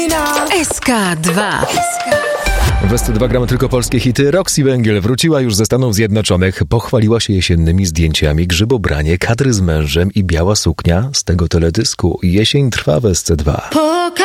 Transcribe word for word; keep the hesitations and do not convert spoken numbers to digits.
S K dwa. W S C dwa gramy tylko polskie hity. Roxy Węgiel wróciła już ze Stanów Zjednoczonych. Pochwaliła się jesiennymi zdjęciami, grzybobranie, kadry z mężem i biała suknia z tego teledysku. Jesień trwa w S C dwa.